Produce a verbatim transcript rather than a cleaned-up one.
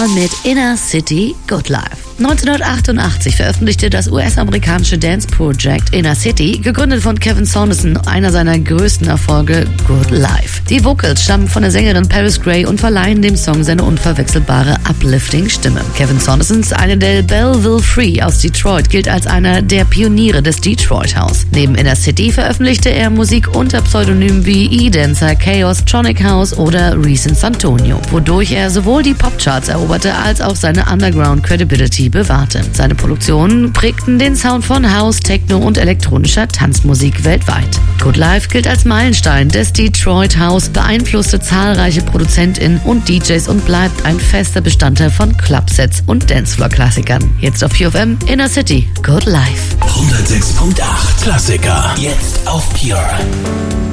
Mal mit Inner City Good Life. neunzehnhundertachtundachtzig veröffentlichte das U S-amerikanische Dance-Project Inner City, gegründet von Kevin Saunderson, einer seiner größten Erfolge, Good Life. Die Vocals stammen von der Sängerin Paris Grey und verleihen dem Song seine unverwechselbare Uplifting-Stimme. Kevin Saunderson, einer der Belleville Free aus Detroit, gilt als einer der Pioniere des Detroit House. Neben Inner City veröffentlichte er Musik unter Pseudonymen wie E-Dancer, Chaos, Tronic House oder Recent Santonio, wodurch er sowohl die Popcharts eroberte als auch seine Underground-Credibility bewahrte. Seine Produktionen prägten den Sound von House, Techno und elektronischer Tanzmusik weltweit. Good Life gilt als Meilenstein des Detroit House, beeinflusste zahlreiche ProduzentInnen und D Js und bleibt ein fester Bestandteil von Clubsets und Dancefloor-Klassikern. Jetzt auf Pure F M, Inner City, Good Life. hundertsechs Komma acht Klassiker, jetzt auf Pure.